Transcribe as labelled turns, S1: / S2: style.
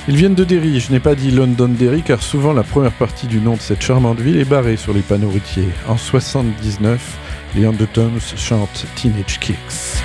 S1: Ils viennent de Derry, je n'ai pas dit Londonderry car souvent la première partie du nom de cette charmante ville est barrée sur les panneaux routiers. En 79, les Undertones chantent Teenage Kicks.